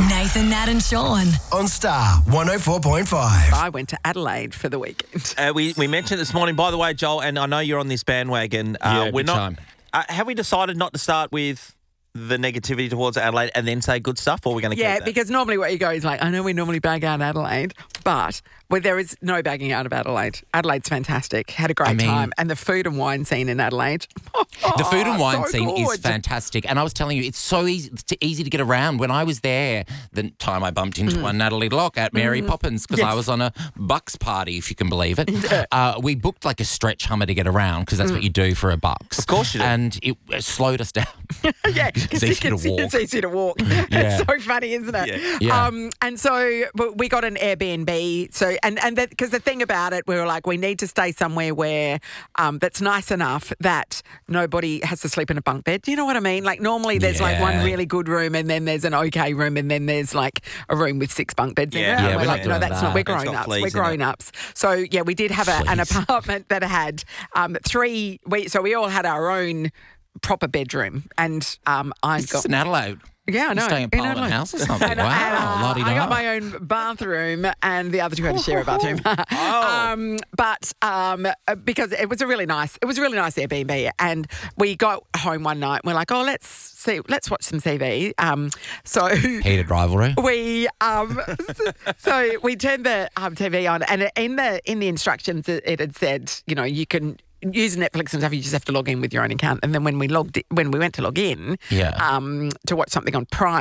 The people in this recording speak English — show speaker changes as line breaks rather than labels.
Nathan, Nat and Sean.
On Star 104.5.
I went to Adelaide for the weekend.
We mentioned this morning, by the way, Joel, and I know you're on this bandwagon.
Big time.
Have we decided not to start with the negativity towards Adelaide and then say good stuff, or are we going to keep that?
Because normally what you go is like, I know we normally bag out Adelaide, but there is no bagging out of Adelaide. Adelaide's fantastic. Had a great time. And the food and wine scene in Adelaide.
The food and wine scene is
good.
fantastic. And I was telling you, it's so easy to get around. When I was there, the time I bumped into one Natalie Locke at Mary Poppins because I was on a Bucks party, if you can believe it. We booked like a stretch Hummer to get around because that's what you do for a Bucks.
Of course you do.
And it slowed us down.
It's
easy to walk.
It's easy to walk. It's so funny, isn't it?
Yeah.
And so we got an Airbnb. So because the thing about it, we were like, we need to stay somewhere where that's nice enough that nobody has to sleep in a bunk bed. Do you know what I mean? Like normally there's like one really good room and then there's an okay room and then there's like a room with 6 bunk beds in it.
Yeah,
And we're
we're
like,
not
no,
doing
that's
that.
not. We're
It's got
grown ups.
fleas
We're
in
grown ups. So we did have an apartment that had 3. So we all had our own proper bedroom, and I
It's
got
in Adelaide.
Yeah, I know.
Staying in Parliament
Adelaide.
House or something.
And,
Wow,
I got my own bathroom, and the other 2 had to share a bathroom. But because it was a really nice Airbnb, and we got home one night. And we're like, let's watch some TV. So
Heated rivalry.
we so we turned the TV on, and in the instructions it had said, you can use Netflix and stuff. You just have to log in with your own account. And then when we went to log in, to watch something on Prime.